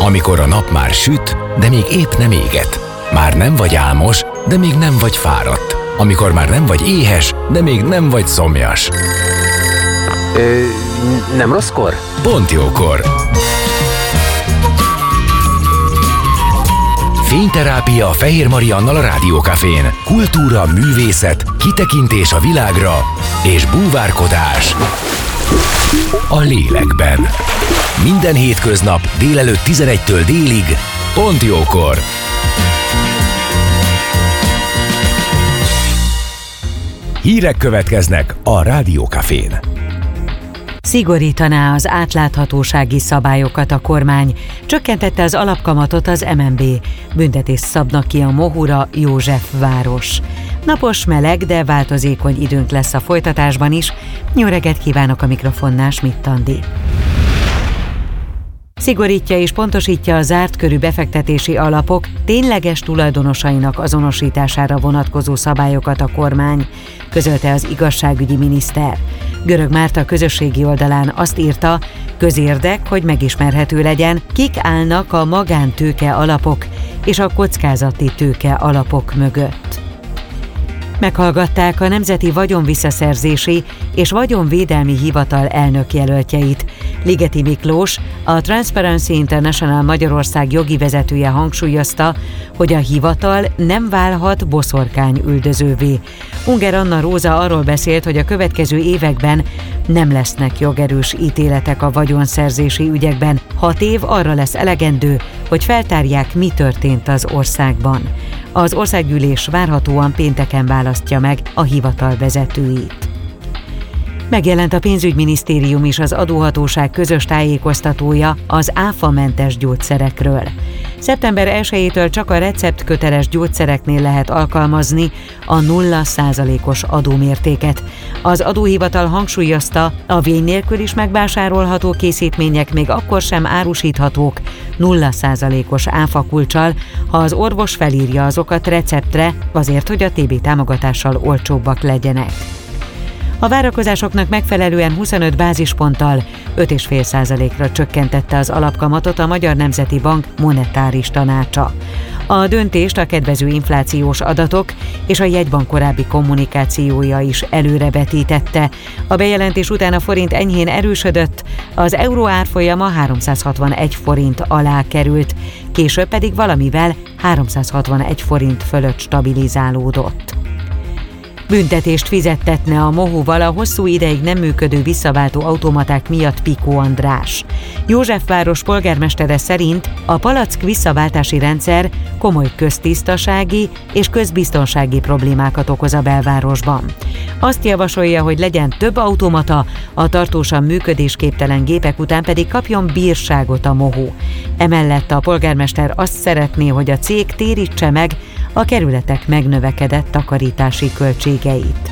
Amikor a nap már süt, de még épp nem éget. Már nem vagy álmos, de még nem vagy fáradt. Amikor már nem vagy éhes, de még nem vagy szomjas. Nem rosszkor? Pont jókor. Fényterápia Fehér Mariannal a Rádiókafén. Kultúra, művészet, kitekintés a világra és búvárkodás a lélekben. Minden hétköznap délelőtt 11-től délig, pont jókor. Hírek következnek a Rádiókafén. Szigorítaná az átláthatósági szabályokat a kormány, csökkentette az alapkamatot az MNB, büntetést szabnak ki a Mohura, Józsefváros. Napos, meleg, de változékony időnk lesz a folytatásban is. Jó reggelt kívánok, a mikrofonnál Schmidt Andi. Szigorítja és pontosítja a zárt körű befektetési alapok tényleges tulajdonosainak azonosítására vonatkozó szabályokat a kormány, közölte az igazságügyi miniszter. Görög Márta közösségi oldalán azt írta, közérdek, hogy megismerhető legyen, kik állnak a magántőke alapok és a kockázati tőke alapok mögött. Meghallgatták a Nemzeti Vagyonvisszaszerzési és Vagyonvédelmi Hivatal elnökjelöltjeit. Ligeti Miklós, a Transparency International Magyarország jogi vezetője hangsúlyozta, hogy a hivatal nem válhat boszorkányüldözővé. Unger Anna Róza arról beszélt, hogy a következő években nem lesznek jogerős ítéletek a vagyonszerzési ügyekben. 6 év arra lesz elegendő, hogy feltárják, mi történt az országban. Az országgyűlés várhatóan pénteken választja meg a hivatal vezetőit. Megjelent a pénzügyminisztérium és az adóhatóság közös tájékoztatója az áfamentes gyógyszerekről. Szeptember 1-től csak a receptköteles gyógyszereknél lehet alkalmazni a 0%-os adómértéket. Az adóhivatal hangsúlyozta, a vény nélkül is megvásárolható készítmények még akkor sem árusíthatók 0%-os áfakulccsal, ha az orvos felírja azokat receptre, azért, hogy a TB támogatással olcsóbbak legyenek. A várakozásoknak megfelelően 25 bázisponttal 5,5%-ra csökkentette az alapkamatot a Magyar Nemzeti Bank monetáris tanácsa. A döntést a kedvező inflációs adatok és a jegybank korábbi kommunikációja is előrevetítette. A bejelentés után a forint enyhén erősödött, az euró árfolyama 361 forint alá került, később pedig valamivel 361 forint fölött stabilizálódott. Büntetést fizettetne a Mohuval a hosszú ideig nem működő visszaváltó automaták miatt Pikó András. Józsefváros polgármestere szerint a palack visszaváltási rendszer komoly köztisztasági és közbiztonsági problémákat okoz a belvárosban. Azt javasolja, hogy legyen több automata, a tartósan működésképtelen gépek után pedig kapjon bírságot a Mohu. Emellett a polgármester azt szeretné, hogy a cég térítse meg a kerületek megnövekedett takarítási költségeit.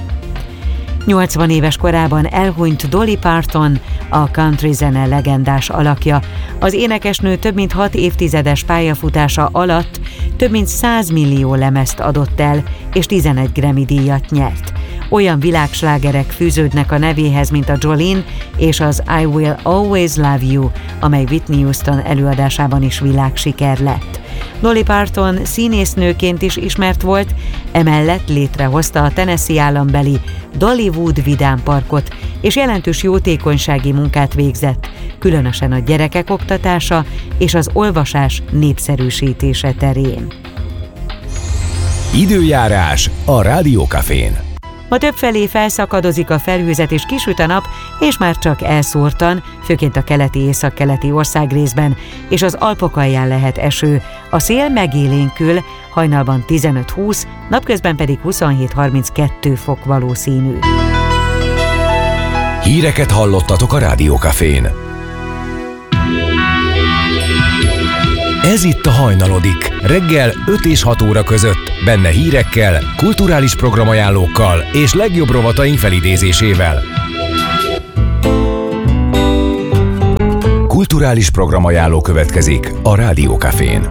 80 éves korában elhunyt Dolly Parton, a country zene legendás alakja. Az énekesnő több mint 6 évtizedes pályafutása alatt több mint 100 millió lemezt adott el, és 11 Grammy-díjat nyert. Olyan világslágerek fűződnek a nevéhez, mint a Jolene és az I Will Always Love You, amely Whitney Houston előadásában is világsiker lett. Dolly Parton színésznőként is ismert volt, emellett létrehozta a Tennessee állambeli Dollywood vidámparkot, és jelentős jótékonysági munkát végzett, különösen a gyerekek oktatása és az olvasás népszerűsítése terén. Időjárás a Rádiókafén. Ma többfelé felszakadozik a felhőzet és kisüt a nap, és már csak elszórtan, főként a keleti északkeleti országrészben, és az Alpok alján lehet eső. A szél megélénkül, hajnalban 15-20, napközben pedig 27-32 fok valószínű. Híreket hallottatok a Rádiókafén. Ez itt a Hajnalodik, reggel 5 és 6 óra között, benne hírekkel, kulturális programajánlókkal és legjobb rovataink felidézésével. Kulturális programajánló következik a Rádiókafén.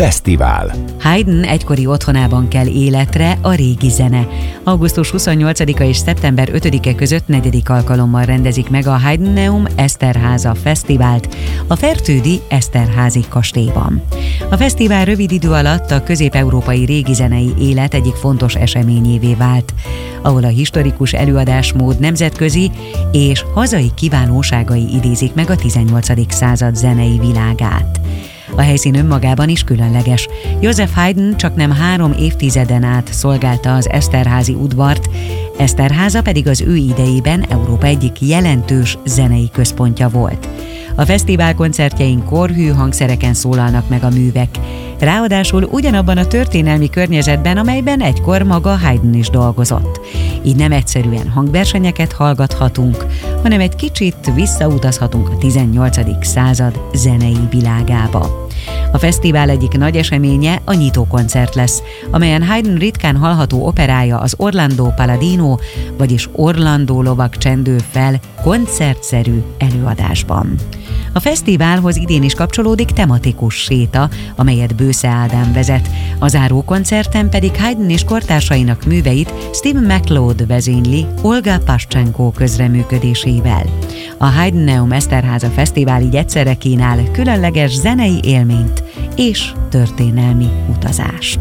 Fesztivál. Haydn egykori otthonában kell életre a régi zene. Augusztus 28-a és szeptember 5-e között 4. alkalommal rendezik meg a Haydneum Eszterháza Fesztivált a Fertődi Eszterházi kastélyban. A fesztivál rövid idő alatt a közép-európai régi zenei élet egyik fontos eseményévé vált, ahol a historikus előadásmód nemzetközi és hazai kiválóságai idézik meg a 18. század zenei világát. A helyszín önmagában is különleges. Joseph Haydn csaknem 3 évtizeden át szolgálta az Eszterházi udvart, Eszterháza pedig az ő idejében Európa egyik jelentős zenei központja volt. A fesztivál koncertjein korhű hangszereken szólalnak meg a művek, ráadásul ugyanabban a történelmi környezetben, amelyben egykor maga Haydn is dolgozott. Így nem egyszerűen hangversenyeket hallgathatunk, hanem egy kicsit visszautazhatunk a 18. század zenei világába. A fesztivál egyik nagy eseménye a nyitókoncert lesz, amelyen Haydn ritkán hallható operája az Orlando Paladino, vagyis Orlandó lovak csendül fel koncertszerű előadásban. A fesztiválhoz idén is kapcsolódik tematikus séta, amelyet Bősze Ádám vezet. A záró koncerten pedig Haydn és kortársainak műveit Steve McLeod vezényli Olga Paschenko közreműködésével. A Haydneum Eszterháza Fesztivál így egyszerre kínál különleges zenei élményt és történelmi utazást.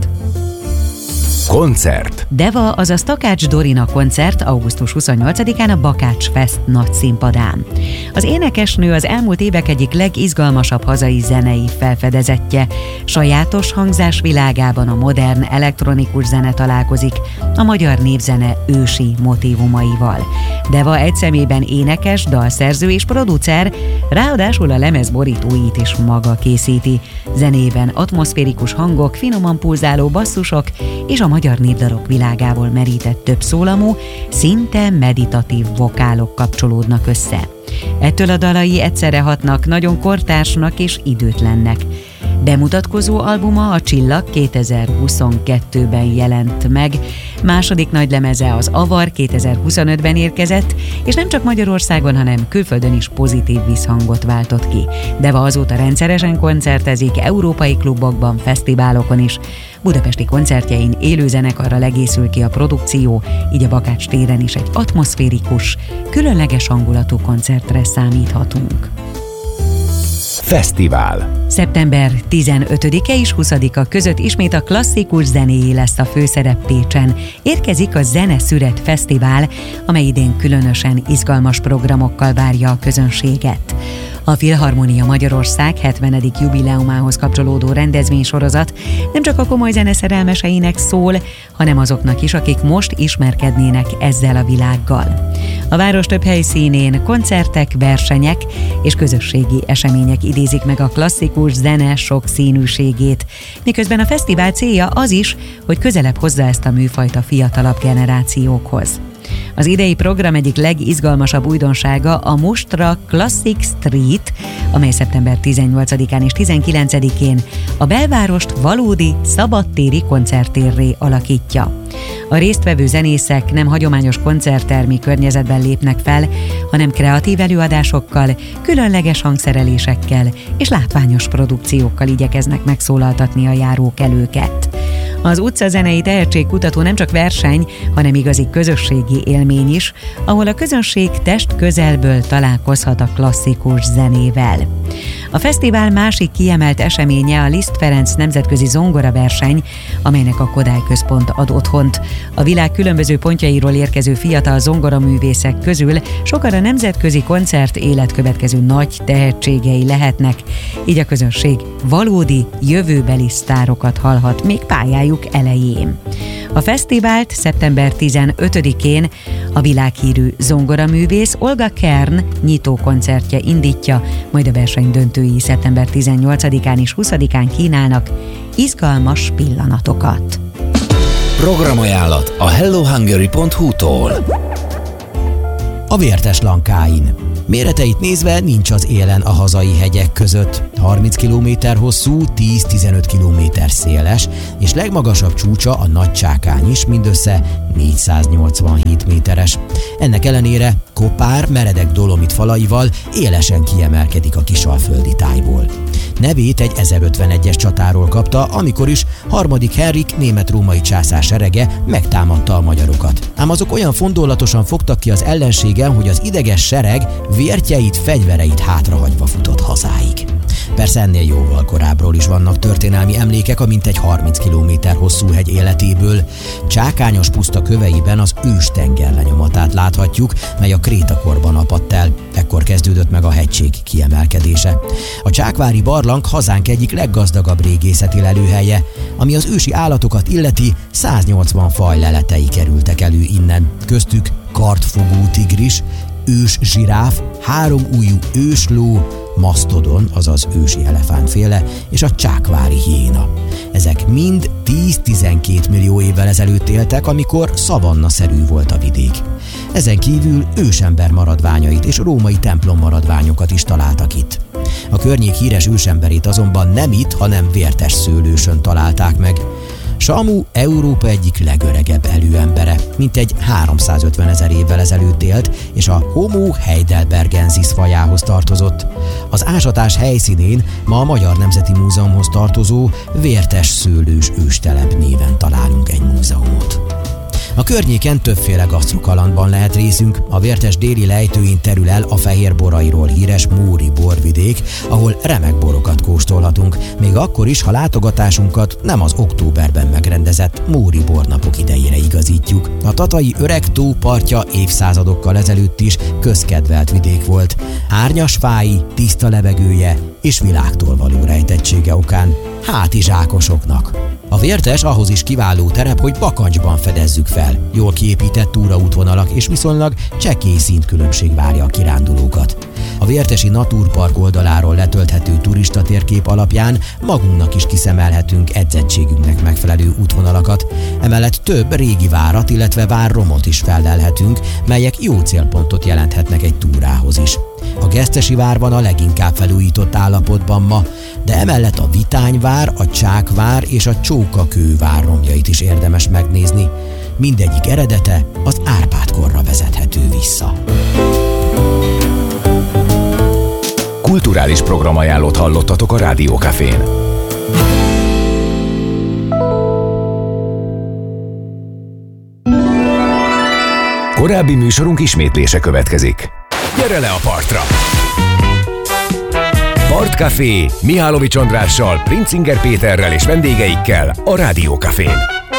Koncert. Deva, azaz Takács Dorina koncert augusztus 28-án a Bakács Fest nagy színpadán. Az énekesnő az elmúlt évek egyik legizgalmasabb hazai zenei felfedezettje. Sajátos hangzás világában a modern elektronikus zene találkozik a magyar népzene ősi motívumaival. Deva egy szemében énekes, dalszerző és producer, ráadásul a lemez borítóit is maga készíti. Zenében atmoszférikus hangok, finoman pulzáló basszusok és a magyar népdalok világából merített több szólamú, szinte meditatív vokálok kapcsolódnak össze. Ettől a dalai egyszerre hatnak nagyon kortársnak és időtlennek. Bemutatkozó albuma, a Csillag 2022-ben jelent meg, második nagylemeze, az Avar 2025-ben érkezett, és nem csak Magyarországon, hanem külföldön is pozitív visszhangot váltott ki. Deva azóta rendszeresen koncertezik európai klubokban, fesztiválokon is. Budapesti koncertjein élőzenekarral egészül ki a produkció, így a Bakács téren is egy atmoszférikus, különleges hangulatú koncertre számíthatunk. Fesztivál. Szeptember 15-e és 20-a között ismét a klasszikus zenéjé lesz a főszerep Pécsen. Érkezik a Zene Szüret Fesztivál, amely idén különösen izgalmas programokkal várja a közönséget. A Filharmonia Magyarország 70. jubileumához kapcsolódó rendezvénysorozat nem csak a komoly zene szerelmeseinek szól, hanem azoknak is, akik most ismerkednének ezzel a világgal. A város több helyszínén koncertek, versenyek és közösségi események idézik meg a klasszikus zene sokszínűségét, miközben a fesztivál célja az is, hogy közelebb hozza ezt a műfajt a fiatalabb generációkhoz. Az idei program egyik legizgalmasabb újdonsága a Mustra Classic Street, amely szeptember 18-án és 19-én a belvárost valódi szabadtéri koncerttérré alakítja. A résztvevő zenészek nem hagyományos koncerttermi környezetben lépnek fel, hanem kreatív előadásokkal, különleges hangszerelésekkel és látványos produkciókkal igyekeznek megszólaltatni a járókelőket. Az utcazenei tehetségkutató nem csak verseny, hanem igazi közösségi élmény is, ahol a közönség test közelből találkozhat a klasszikus zenével. A fesztivál másik kiemelt eseménye a Liszt Ferenc nemzetközi zongoraverseny, amelynek a Kodály Központ ad otthont. A világ különböző pontjairól érkező fiatal zongoraművészek közül sokan a nemzetközi koncert életkövetkező nagy tehetségei lehetnek, így a közönség valódi jövőbeli sztárokat hallhat még pályájuk elején. A fesztivált szeptember 15-én a világhírű zongoraművész Olga Kern nyitó koncertje indítja, majd a verseny döntői szeptember 18-án és 20-án kínálnak izgalmas pillanatokat. Programajánlat a hellohungary.hu-tól. A Vértes Lankáin. Méreteit nézve nincs az élen a hazai hegyek között. 30 km hosszú, 10-15 km széles, és legmagasabb csúcsa a Nagy Csákány is mindössze 487 méteres. Ennek ellenére kopár, meredek dolomit falaival élesen kiemelkedik a Kisalföldi tájból. Nevét egy 1051-es csatáról kapta, amikor is harmadik Henrik német-római császár serege megtámadta a magyarokat. Ám azok olyan fondorlatosan fogtak ki az ellenségen, hogy az ideges sereg vértjeit, fegyvereit hátrahagyva futott hazáig. Persze ennél jóval korábbról is vannak történelmi emlékek a mintegy 30 km hosszú hegy életéből. Csákányos puszta köveiben az őstenger lenyomatát láthatjuk, mely a krétakorban apadt el. Ekkor kezdődött meg a hegység kiemelkedése. A csákvári barlang hazánk egyik leggazdagabb régészeti lelőhelye. Ami az ősi állatokat illeti, 180 faj leletei kerültek elő innen. Köztük kartfogó tigris, ős zsiráf, 3 ujjú ősló, masztodon, azaz ősi elefántféle, és a csákvári hiéna. Ezek mind 10-12 millió évvel ezelőtt éltek, amikor szavannaszerű volt a vidék. Ezen kívül ősember maradványait és római templom maradványokat is találtak itt. A környék híres ősemberét azonban nem itt, hanem Vértes Szőlősön találták meg. Samu Európa egyik legöregebb előembere, mintegy 350 000 évvel ezelőtt élt, és a Homo heidelbergensis fajához tartozott. Az ásatás helyszínén ma a Magyar Nemzeti Múzeumhoz tartozó Vértes Szőlős őstelep néven találunk egy múzeumot. A környéken többféle gasztrokalandban lehet részünk, a Vértes déli lejtőin terül el a fehér borairól híres Móri borvidék, ahol remek borokat kóstolhatunk, még akkor is, ha látogatásunkat nem az októberben megrendezett Móri bornapok idejére igazítjuk. A tatai öreg tó partja évszázadokkal ezelőtt is közkedvelt vidék volt. Árnyas fái, tiszta levegője és világtól való rejtettsége okán hátizsákosoknak. A Vértes ahhoz is kiváló terep, hogy bakancsban fedezzük fel. Jól kiépített túraútvonalak és viszonylag csekély szintkülönbség várja a kirándulókat. A Vértesi Naturpark oldaláról letölthető turista térkép alapján magunknak is kiszemelhetünk edzettségünknek megfelelő útvonalakat. Emellett több régi várat, illetve várromot is fellelhetünk, melyek jó célpontot jelenthetnek egy túrához is. A Gesztesi várban a leginkább felújított állapotban ma, de emellett a Vitányvár, a Csákvár és a Csókakő várromjait is érdemes megnézni. Mindegyik eredete az Árpád-korra vezethető vissza. Kulturális programajánlót hallottatok a Rádió Cafén. Korábbi műsorunk ismétlése következik. Gyere le a partra! Partcafé Mihálovics Andrással, Princinger Péterrel és vendégeikkel a Rádió Cafén.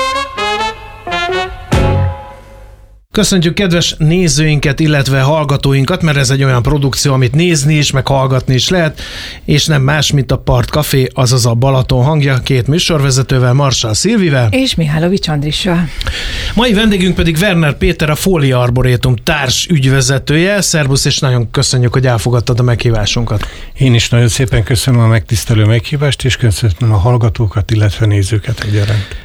Köszöntjük kedves nézőinket, illetve hallgatóinkat, mert ez egy olyan produkció, amit nézni is, meg hallgatni is lehet, és nem más, mint a Partcafé, azaz a Balaton hangja, 2 műsorvezetővel, Marssal Szilvivel és Mihálovics Andrissal. Mai vendégünk pedig Werner Péter, a Fólia Arborétum társ ügyvezetője. Szerbusz, és nagyon köszönjük, hogy elfogadtad a meghívásunkat. Én is nagyon szépen köszönöm a megtisztelő meghívást, és köszönöm a hallgatókat, illetve nézőket egyaránt.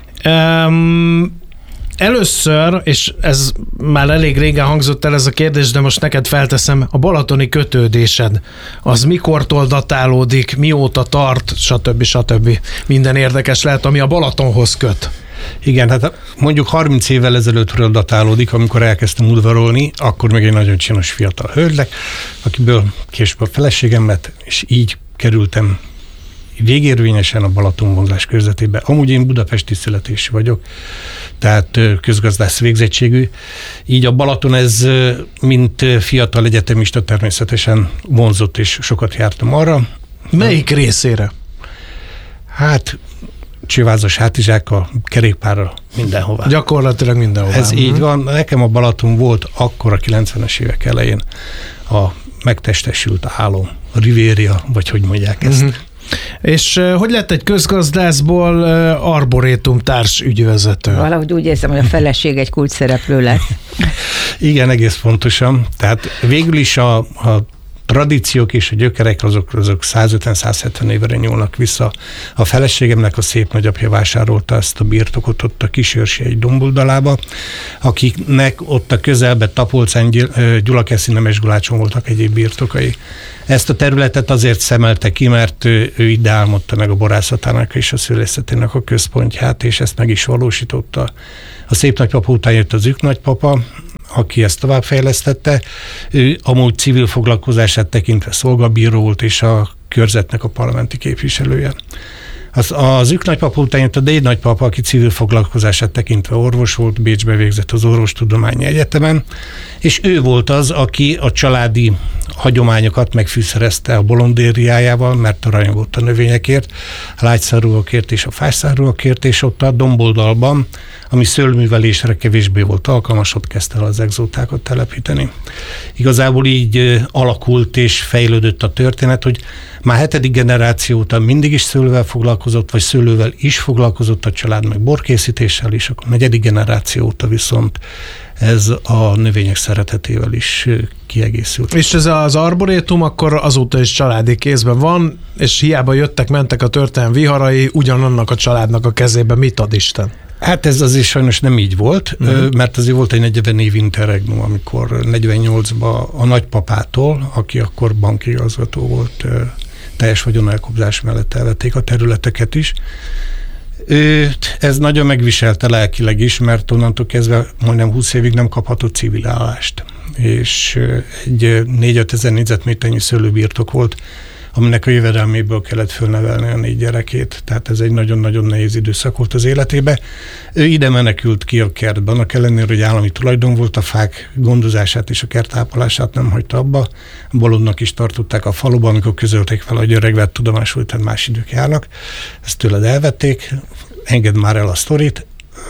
Először, és ez már elég régen hangzott el ez a kérdés, de most neked felteszem, a balatoni kötődésed, az mikortól datálódik, mióta tart, stb. Minden érdekes lehet, ami a Balatonhoz köt. Igen, hát mondjuk 30 évvel ezelőttről datálódik, amikor elkezdtem udvarolni, akkor még egy nagyon csinos fiatal hölgynek, akiből később a feleségem lett, és így kerültem végérvényesen a Balatonvonzás körzetébe. Amúgy én budapesti születésű vagyok, tehát közgazdász végzettségű. Így a Balaton ez, mint fiatal egyetemista természetesen vonzott, és sokat jártam arra. Melyik részére? Hát csővázas hátizsákkal, kerékpárral, mindenhová. Gyakorlatilag mindenhová. Ez így van. Nekem a Balaton volt akkor a 90-es évek elején a megtestesült álom, a Rivéria, vagy hogy mondják ezt. És hogy lett egy közgazdászból arborétum társ ügyvezető? Valahogy úgy érzem, hogy a feleség egy kulcsszereplő lett. Igen, egész pontosan. Tehát végül is a tradíciók és a gyökerek azok 150-170 évre nyúlnak vissza. A feleségemnek a szép nagyapja vásárolta ezt a birtokot ott a Kisőrsi egy domboldalába, akiknek ott a közelben Tapolcán, Gyulakeszi, Nemesgulácson voltak egyéb birtokai. Ezt a területet azért szemelte ki, mert ő ide álmodta meg a borászatának és a szülészetének a központját, és ezt meg is valósította. A szép nagypapa után jött az Ük nagypapa, aki ezt továbbfejlesztette. Ő amúgy civil foglalkozását tekintve szolgabíró volt, és a körzetnek a parlamenti képviselője. Az ők nagypapa után jött a déd nagypapa, aki civil foglalkozását tekintve orvos volt, Bécsbe végzett az Orvostudományi Egyetemen, és ő volt az, aki a családi hagyományokat megfűszerezte a bolondériájával, mert rajongott a növényekért, a lágyszárúakért és a fásszárúakért, és ott a domboldalban, ami szőlőművelésre kevésbé volt alkalmas, ott kezdte el az egzótákat telepíteni. Igazából így alakult és fejlődött a történet, hogy már 7. generáció után mindig is szőlővel foglalkozott, vagy szőlővel is foglalkozott a család, meg borkészítéssel is, akkor 4. generáció óta viszont ez a növények szeretetével is kiegészült. És ez az arborétum akkor azóta is családi kézben van, és hiába jöttek-mentek a történelem viharai, ugyanannak a családnak a kezébe mit ad Isten? Hát ez azért sajnos nem így volt, mert azért volt egy 40 év interregnum, amikor 48-ban a nagypapától, aki akkor bankigazgató volt, teljes vagyonelkobzás mellett elvették a területeket is. Ez nagyon megviselte lelkileg is, mert onnantól kezdve majdnem 20 évig nem kaphatott civil állást. És egy 4-5 ezer négyzetméternyi szőlőbirtok volt, aminek a jövedelméből kellett fölnevelni a 4 gyerekét. Tehát ez egy nagyon-nagyon nehéz időszak volt az életébe. Ő ide menekült ki a kertbe, annak ellenére, hogy állami tulajdon volt, a fák gondozását és a kertápolását nem hagyta abba. Bolondnak is tartották a faluban, amikor közölték fel, hogy öreg vett tudomásul, tehát más idők járnak. Ezt tőled elvették, engedd már el a sztorit.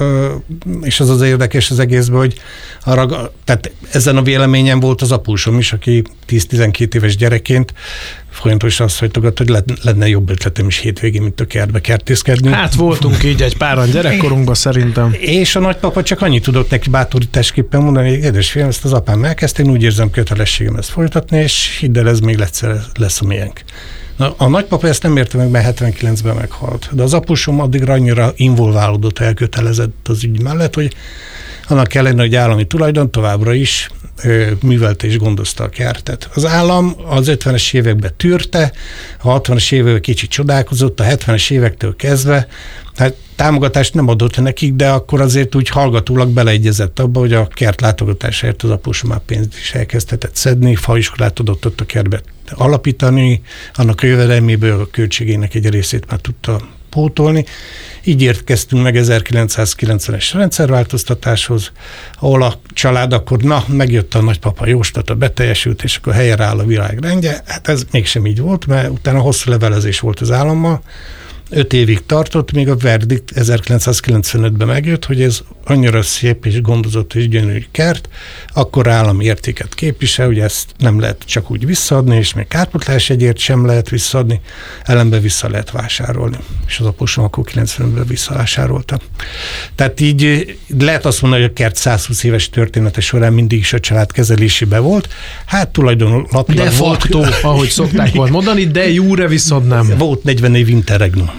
És az érdekes az egészben, hogy tehát ezen a véleményen volt az apósom is, aki 10-12 éves gyerekként folyamatosan azt hajtogat, hogy lenne jobb ötletem is hétvégén, mint a kertbe kertészkedni. Hát voltunk így egy páran gyerekkorunkban szerintem. És a nagypapa csak annyit tudott neki bátorításképpen mondani, hogy édesfiam, ezt az apám elkezdte, én úgy érzem kötelességem ezt folytatni, és hidd el, ez még lesz a miénk. Na, a nagypapa ezt nem érte meg, mert 79-ben meghalt. De az apusom addigra annyira involválódott, elkötelezett az ügy mellett, hogy annak ellenére, hogy állami tulajdon továbbra is művelte és gondozta a kertet. Az állam az 50-es években tűrte, a 60-es években kicsit csodálkozott, a 70-es évektől kezdve, hát támogatást nem adott nekik, de akkor azért úgy hallgatólag beleegyezett abba, hogy a kert látogatásáért az apusom már pénzt is elkezdhetett szedni, faiskolát adott ott a kertbe alapítani, annak a jövedelméből a költségének egy részét már tudta pótolni. Így érkeztünk meg 1990-es rendszerváltoztatáshoz, ahol a család akkor, megjött a nagypapa jóslata, beteljesült, és akkor helyre áll a világ rendje. Hát ez mégsem így volt, mert utána hosszú levelezés volt az állammal, 5 évig tartott, még a verdikt 1995-ben megjött, hogy ez annyira szép és gondozott és gyönyörű kert, akkor állami értéket képvisel, hogy ezt nem lehet csak úgy visszaadni, és még kárpótlás egyért sem lehet visszaadni, ellenben vissza lehet vásárolni. És az apusom akkor 95-ben visszavásárolta. Tehát így lehet azt mondani, hogy a kert 120 éves története során mindig is a család kezelésébe volt. Hát tulajdonlatilag de facto, ahogy szokták volna mondani, de jure viszont nem. Volt 40 év interregnum.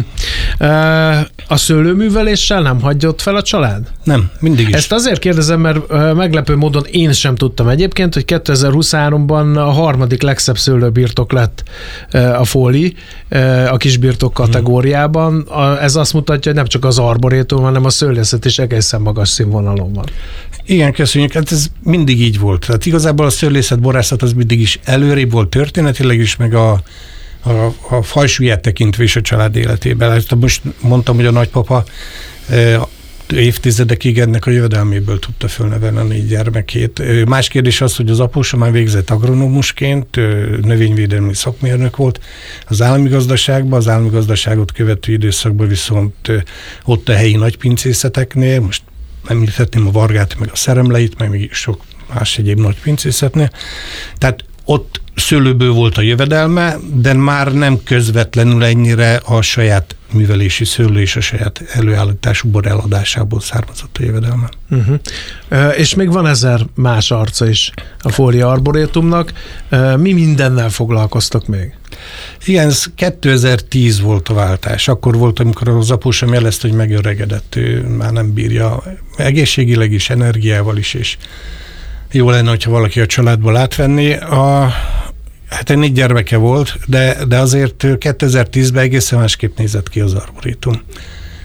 A szőlőműveléssel nem hagyott fel a család? Nem, mindig is. Ezt azért kérdezem, mert meglepő módon én sem tudtam egyébként, hogy 2023-ban a 3. legszebb szőlőbirtok lett a Fóli, a kisbirtok kategóriában. Ez azt mutatja, hogy nem csak az arborétum, hanem a szőlészet is egészen magas színvonalon van. Igen, köszönjük. Hát ez mindig így volt. Tehát igazából a szőlészet, borászat az mindig is előrébb volt történetileg is, meg a fajsúlyát tekintve is a család életében. Hát most mondtam, hogy a nagypapa évtizedekig ennek a jövedelméből tudta fölnevelni a 4 gyermekét. Más kérdés az, hogy az apusom már végzett agronómusként, növényvédelmi szakmérnök volt az állami gazdaságban, az állami gazdaságot követő időszakban viszont ott a helyi nagypincészeteknél, most említhetném a Vargát, meg a Szeremleit, meg még sok más egyéb nagypincészetnél. Tehát ott szőlőből volt a jövedelme, de már nem közvetlenül ennyire a saját művelési szőlő és a saját előállítású bor eladásából származott a jövedelme. És még van 1000 más arca is a Fóli Arborétumnak. Mi mindennel foglalkoztok még? Igen, ez 2010 volt a váltás. Akkor volt, amikor az apusom jelezte, hogy megöregedett, ő már nem bírja egészségileg is, energiával is, és jó lenne, hogyha valaki a családból átvenni. Hát egy 4 gyermeke volt, de azért 2010-ben egészen másképp nézett ki az arborétum.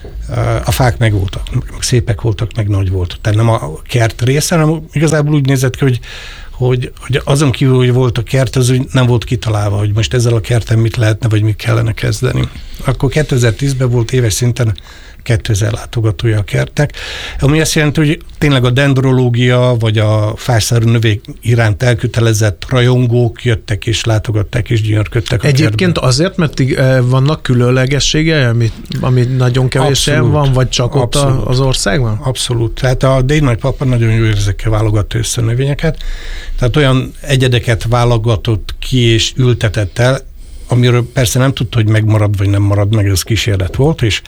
A fák meg voltak, meg szépek voltak, meg nagy voltak. Tehát nem a kert része, hanem igazából úgy nézett ki, hogy azon kívül, hogy volt a kert, az úgy nem volt kitalálva, hogy most ezzel a kerten mit lehetne, vagy mit kellene kezdeni. Akkor 2010-ben volt éves szinten 2000 látogatója a kertnek, ami azt jelenti, hogy tényleg a dendrológia, vagy a fászárú növény iránt elkötelezett rajongók jöttek és látogatták és gyönyörködtek a Egyébként kertben. Azért, mert vannak különlegességei, ami nagyon kevés van, vagy csak ott az országban? Abszolút. Tehát a dél nagypapa nagyon jó érzékkel válogatta össze a növényeket, tehát olyan egyedeket válogatott ki és ültetett el, amiről persze nem tudta, hogy megmarad vagy nem marad meg, ez kísérlet volt, és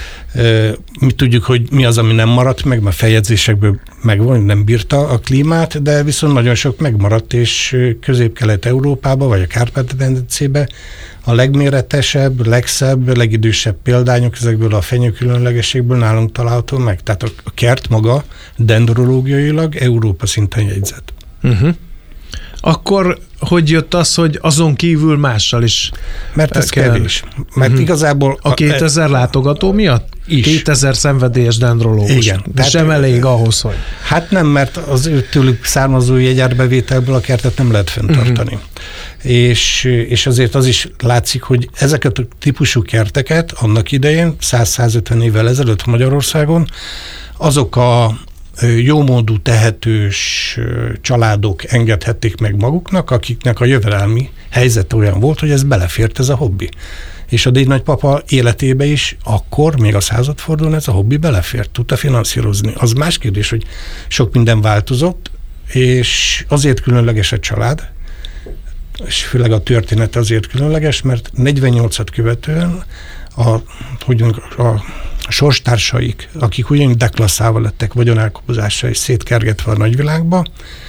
mi tudjuk, hogy mi az, ami nem maradt meg, mert feljegyzésekből megvan, nem bírta a klímát, de viszont nagyon sok megmaradt, és Közép-Kelet-Európában, vagy a Kárpát-medencében a legméretesebb, legszebb, legidősebb példányok ezekből a fenyőkülönlegességből nálunk található meg. Tehát a kert maga dendrológiailag Európa szinten jegyzett. Akkor hogy jött az, hogy azon kívül mással is? Mert ez kevés. Mert igazából... A 2000 látogató miatt? Is. 2000 szenvedélyes dendrológus. Igen. De sem elég ahhoz, hogy... Hát nem, mert az tőlük származó jegyárbevételből a kertet nem lehet fenntartani. És azért az is látszik, hogy ezeket a típusú kerteket annak idején, 100-150 évvel ezelőtt Magyarországon, azok a jómódú, tehetős családok engedhették meg maguknak, akiknek a jövedelmi helyzet olyan volt, hogy ez belefért ez a hobbi. És a déd nagypapa életébe is akkor, még a századfordulón ez a hobbi belefért, tudta finanszírozni. Az más kérdés, hogy sok minden változott, és azért különleges a család, és főleg a történet azért különleges, mert 48-at követően a sorstársaik, akik ugyanúgy deklasszálva lettek vagyonelkobozással és szétkergetve a nagyvilágba,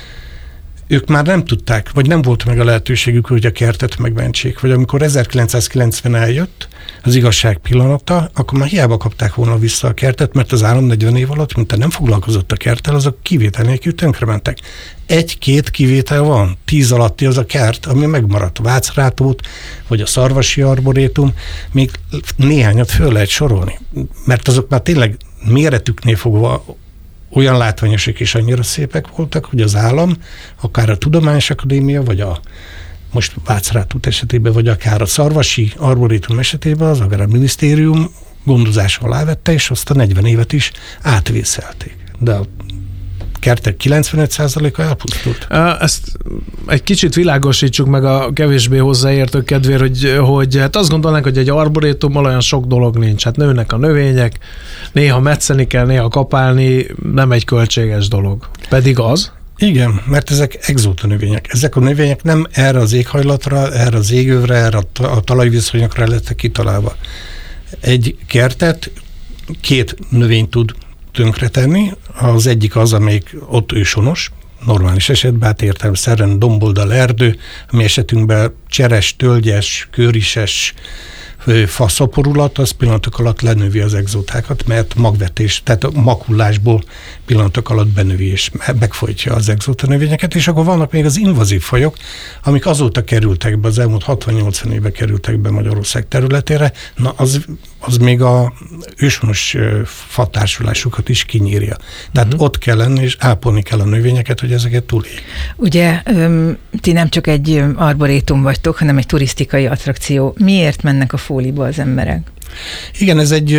ők már nem tudták, vagy nem volt meg a lehetőségük, hogy a kertet megmentsék. Vagy amikor 1990 eljött az igazság pillanata, akkor már hiába kapták volna vissza a kertet, mert az állam 40 év alatt, mint nem foglalkozott a kerttel, azok kivétel nélkül tönkrementek. 1-2 kivétel van, 10 alatti az a kert, ami megmaradt. Vácrátót, vagy a szarvasi arborétum, még néhányat föl lehet sorolni. Mert azok már tényleg méretüknél fogva olyan látványosak és annyira szépek voltak, hogy az állam, akár a Tudományos Akadémia, vagy a most Vácrátút esetében, vagy akár a szarvasi arborétum esetében az Agrárminisztérium gondozás alá vette, és azt a 40 évet is átvészelték. De a kertek 95%-a elpusztult. Ezt egy kicsit világosítsuk meg a kevésbé hozzáértők kedvéért, hogy hát azt gondolnánk, hogy egy arborétummal olyan sok dolog nincs. Hát nőnek a növények, néha metszeni kell, néha kapálni, nem egy költséges dolog. Pedig az? Igen, mert ezek exóta növények. Ezek a növények nem erre az éghajlatra, erre az égövre, erre a talajviszonyokra lettek kitalálva. Egy kertet 2 növény tud tönkretenni. Az egyik az, amelyik ott őshonos, normális esetben, hát értelemszerűen domboldal erdő, ami esetünkben cseres, tölgyes, kőrises faszaporulat, az pillanatok alatt lenövi az exótákat, mert magvetés, tehát a makulásból pillanatok alatt benövi és megfojtja az exóta növényeket, és akkor vannak még az invazív fajok, amik azóta kerültek be, az elmúlt 60-80 éve kerültek be Magyarország területére, na az még a őshonos fatársulásukat is kinyírja. Tehát ott kell lenni, és ápolni kell a növényeket, hogy ezeket túléljék. Ugye ti nem csak egy arborétum vagytok, hanem egy turisztikai attrakció. Miért mennek a Fóliba az emberek? Igen,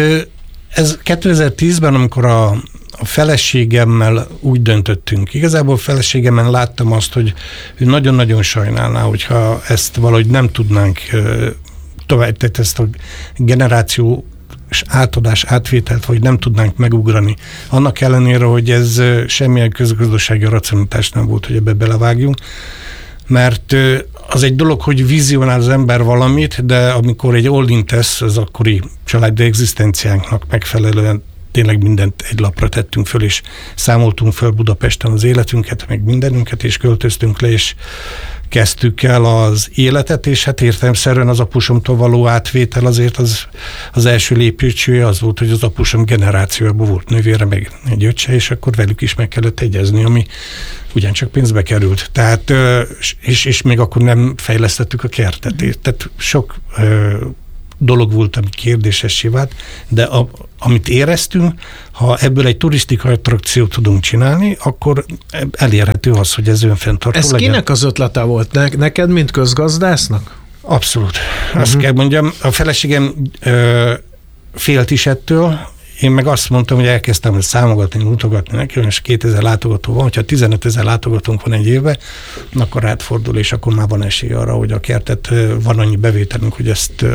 ez 2010-ben, amikor a feleségemmel úgy döntöttünk. Igazából a feleségemmel láttam azt, hogy ő nagyon-nagyon sajnálná, hogyha ezt valahogy nem tudnánk tovább, tehát ezt a generáció átadás, átvételt, vagy nem tudnánk megugrani. Annak ellenére, hogy ez semmilyen közgazdasági racionalitás nem volt, hogy ebbe belevágjunk, mert az egy dolog, hogy vizionál az ember valamit, de amikor egy all-in tesz, az akkori családi egzisztenciánknak megfelelően tényleg mindent egy lapra tettünk föl, és számoltunk föl Budapesten az életünket, meg mindenünket, és költöztünk le, és kezdtük el az életet, és hát értelemszerűen az apusomtól való átvétel azért az első lépéscsője az volt, hogy az apusom generációban volt nővére, meg egy öccse, és akkor velük is meg kellett egyezni, ami ugyancsak pénzbe került. Tehát, és még akkor nem fejlesztettük a kertet. Tehát sok dolog volt, ami kérdésessé vált, de amit éreztünk, ha ebből egy turisztikai attrakciót tudunk csinálni, akkor elérhető az, hogy ez önfenntartó legyen. Ez kinek az ötlete volt? Neked, mint közgazdásznak? Abszolút. Azt kell mondjam, a feleségem félt is ettől, én meg azt mondtam, hogy elkezdtem számogatni, mutogatni neki, és 2000 látogató van, hogyha 15 000 látogatónk van egy évben, akkor átfordul, és akkor már van esély arra, hogy a kertet van annyi bevételünk, hogy ezt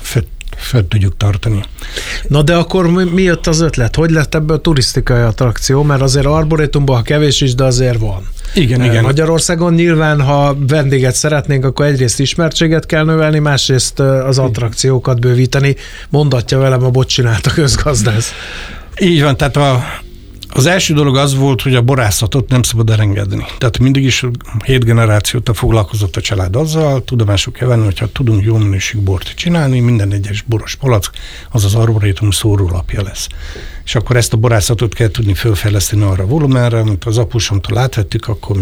föl tudjuk tartani. Na de akkor mi jött az ötlet? Hogy lett ebből turisztikai attrakció? Mert azért arborétumban, ha kevés is, de azért van. Igen. Magyarországon nyilván, ha vendéget szeretnénk, akkor egyrészt ismertséget kell növelni, másrészt az attrakciókat bővíteni. Mondatja velem a bocsinát a közgazdász. Így van, tehát az első dolog az volt, hogy a borászatot nem szabad elengedni. Tehát mindig is 7 generációta foglalkozott a család azzal, tudomásuk kell venni, hogyha tudunk jó minőségű bort csinálni, minden egyes boros palack, az az arborétum szórólapja lesz. És akkor ezt a borászatot kell tudni fölfejleszteni arra a volumenre, amit az apusomtól átvettük, akkor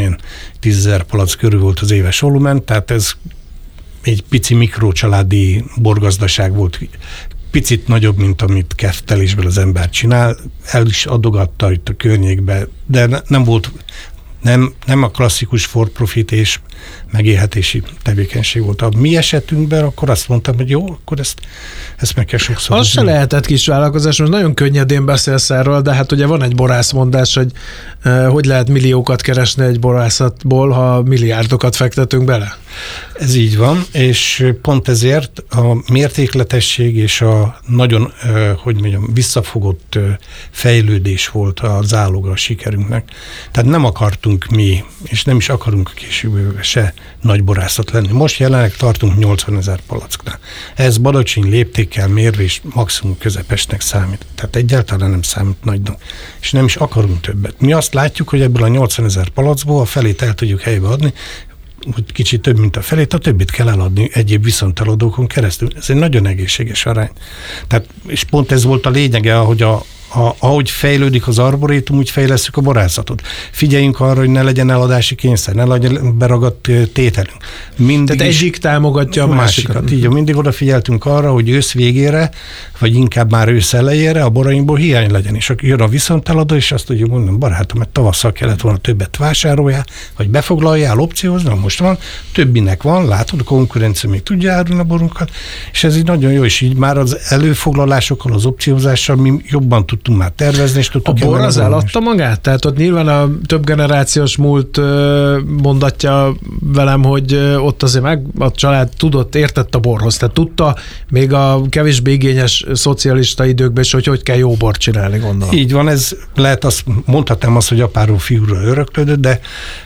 10 000 palack körül volt az éves volumen, tehát ez egy pici mikrocsaládi borgazdaság volt, picit nagyobb, mint amit keftelésből az ember csinál, el is adogatta itt a környékbe, de nem volt, nem a klasszikus for profit és megélhetési tevékenység volt. A mi esetünkben akkor azt mondtam, hogy jó, akkor ezt meg kell sokszor. Az se lehetett kis vállalkozás, most nagyon könnyedén beszélsz erről, de hát ugye van egy borászmondás, hogy lehet milliókat keresni egy borászatból, ha milliárdokat fektetünk bele. Ez így van, és pont ezért a mértékletesség és a nagyon, visszafogott fejlődés volt a záloga a sikerünknek. Tehát nem akartunk mi, és nem is akarunk később se nagy borászat lenni. Most jelenleg tartunk 80 000 palacknál. Ez Badacsony léptékkel mérve is maximum közepesnek számít. Tehát egyáltalán nem számít nagynak. És nem is akarunk többet. Mi azt látjuk, hogy ebből a 80 000 palackból a felét el tudjuk helybe adni, hogy kicsit több, mint a felét, a többit kell eladni egyéb viszonteladókon keresztül. Ez egy nagyon egészséges arány. Tehát, és pont ez volt a lényege, ahogy fejlődik az arborétum, úgy fejlesszük a borászatot. Figyeljünk arra, hogy ne legyen eladási kényszer, ne legyen beragadt tételünk. Tehát egyik támogatja a másikat. Így, mindig odafigyeltünk arra, hogy ősz végére, vagy inkább már ősz elejére a borainkból hiány legyen. És jön a viszonteladó, és azt tudjuk mondani, barátom, mert tavasszal kellett volna többet vásároljál, vagy befoglaljál, opciózni, most van, többinek van, látod, a konkurencia még tudja árulni a borunkat, és ez így nagyon jó, és így már az előfoglalásokkal, az opciózással mi jobban tudtunk már tervezni, és tudtuk. A bor az eladta magát? Tehát ott nyilván a több generációs múlt mondatja velem, hogy ott azért meg a család értett a borhoz. Tehát tudta még a kevésbé igényes szocialista időkben is, hogy kell jó bort csinálni, gondolom. Így van, ez lehet mondhatnám azt, hogy apáról fiúra öröklődött, de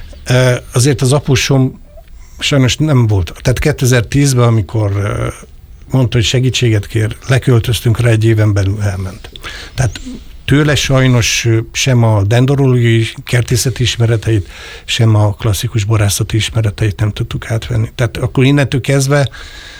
azért az apusom sajnos nem volt. Tehát 2010-ben, amikor mondta, hogy segítséget kér, leköltöztünk rá, egy éven belül elment. Tehát tőle sajnos sem a dendrológiai kertészeti ismereteit, sem a klasszikus borászati ismereteit nem tudtuk átvenni. Tehát akkor innentől kezdve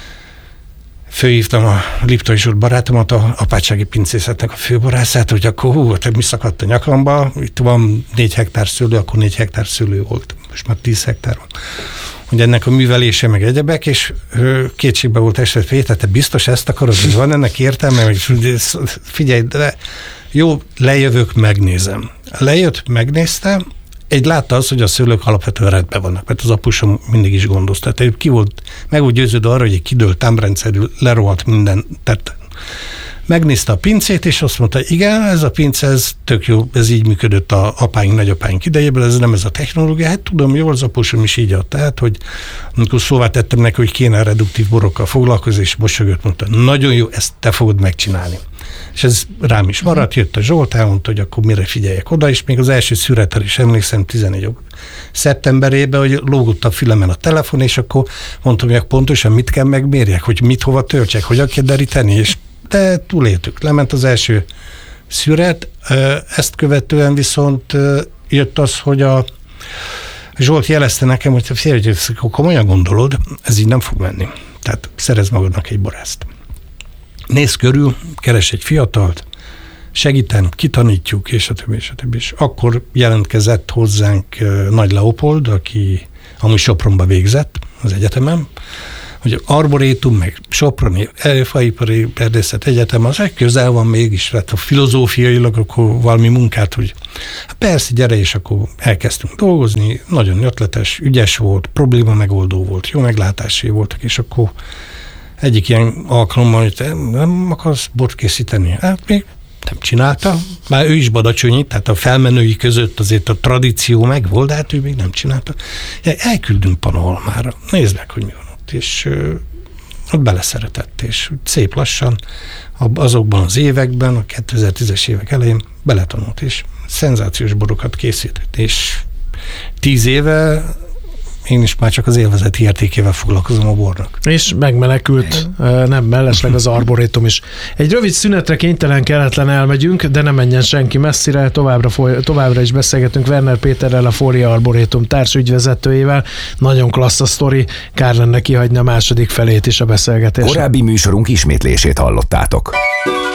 fölhívtam a Liptai Zsolt barátomat, a apátsági pincészetnek a főborászát, hogy akkor mi szakadt a nyakamba, itt van 4 hektár szőlő, akkor 4 hektár szőlő volt, most már 10 hektár van. Hogy ennek a művelése meg egyebek, és kétségbe volt esve, hogy te biztos ezt akarod, hogy van ennek értelme, hogy figyelj, de jó, lejövök, megnézem. Lejött, megnéztem, látta az, hogy a szőlők alapvetően rendben vannak, mert az apusom mindig is gondozta. Tehát meg úgy győződve arra, hogy egy kidőlt támrendszerű lerohadt minden, tehát megnézte a pincét, és azt mondta, igen, ez a pince, ez tök jó, ez így működött a apáink, nagyapáink idejében, ez nem ez a technológia. Hát tudom, jól az apusom is így adta. Tehát, hogy amikor szóvá tettem neki, hogy kéne reduktív borokkal foglalkozni, és mosolygott, mondta, nagyon jó, ezt te fogod megcsinálni. És ez rám is maradt, jött a Zsolt, elmondta, hogy akkor mire figyeljek oda, és még az első szüretel is emlékszem 14 szeptemberében, hogy lógott a fülemen a telefon, és akkor mondtam, hogy pontosan mit kell megmérjek, hogy mit hova töltsek, hogyan kell deríteni, és de túléltük. Lement az első szüret, ezt követően viszont jött az, hogy a Zsolt jelezte nekem, hogy figyelj, hogy komolyan gondolod, ez így nem fog menni. Tehát szerez magadnak egy borászt. Nézz körül, keres egy fiatalt, segíten, kitanítjuk, és a többi, és a többi. És akkor jelentkezett hozzánk Nagy Leopold, aki amúgy Sopronba végzett az egyetemen, hogy Arborétum, meg Soproni Faipari Erdészet Egyetem, az egy közel van mégis, hát a filozófiailag akkor valami munkát, hogy persze, gyere, és akkor elkezdtünk dolgozni, nagyon ötletes, ügyes volt, probléma megoldó volt, jó meglátásai voltak, és akkor egyik ilyen alkalommal, hogy nem akarsz bort készíteni? Hát még nem csinálta, már ő is badacsonyi, tehát a felmenői között azért a tradíció megvolt, de hát ő még nem csinálta. Elküldünk Panahalmára, nézd meg, hogy mi van ott, és ott beleszeretett, és szép lassan azokban az években, a 2010-es évek elején beletanult, és szenzációs borokat készített, és 10 éve én is már csak az élvezeti értékével foglalkozom a bornak. És megmenekült, nem mellesleg az Arborétum is. Egy rövid szünetre kelletlen elmegyünk, de nem menjen senki messzire, továbbra is beszélgetünk Werner Péterrel, a Fólia Arborétum társügyvezetőjével. Nagyon klassz a sztori, kár lenne kihagyni a második felét is a beszélgetésre. Korábbi műsorunk ismétlését hallottátok.